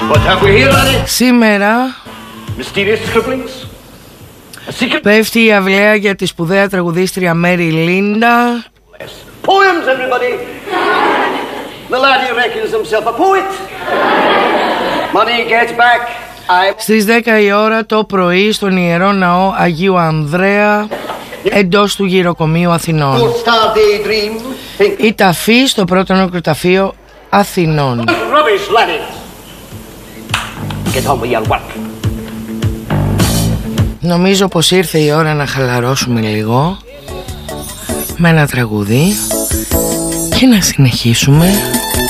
Σήμερα πέφτει η αυλαία για τη σπουδαία τραγουδίστρια Μέρι Λίντα. Poems, everybody. The laddie reckons himself a poet. Money gets back. Στις 10 η ώρα το πρωί στον Ιερό Ναό Αγίου Ανδρέα εντός του Γυροκομείου Αθηνών. Η ταφή στο πρώτο νεκροταφείο Αθηνών. Νομίζω πως ήρθε η ώρα να χαλαρώσουμε λίγο με ένα τραγούδι και να συνεχίσουμε